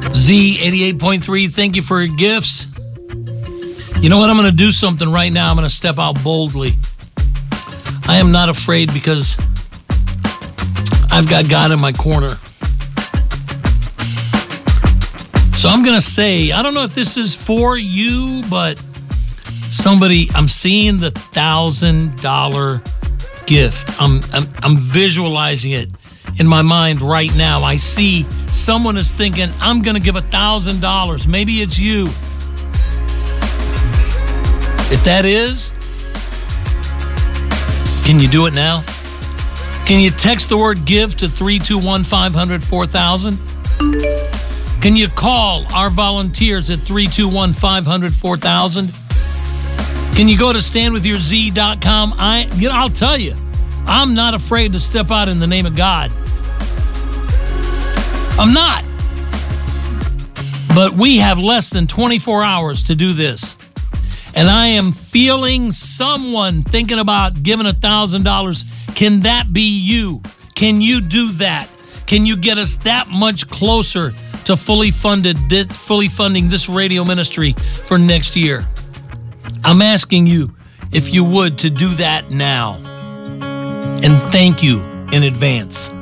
Z88.3, thank you for your gifts. You know what? I'm going to do something right now. I'm going to step out boldly. I am not afraid because I've got God in my corner. So I'm going to say, I don't know if this is for you, but somebody, I'm seeing the $1,000 gift. I'm visualizing it in my mind right now. I see someone is thinking, I'm going to give $1,000. Maybe it's you. If that is, can you do it now? Can you text the word give to 321-500-4000? Can you call our volunteers at 321-500-4000? Can you go to standwithyourz.com? I'll tell you, I'm not afraid to step out in the name of God. I'm not. But we have less than 24 hours to do this. And I am feeling someone thinking about giving $1,000. Can that be you? Can you do that? Can you get us that much closer to fully funding this radio ministry for next year? I'm asking you, if you would, to do that now. And thank you in advance.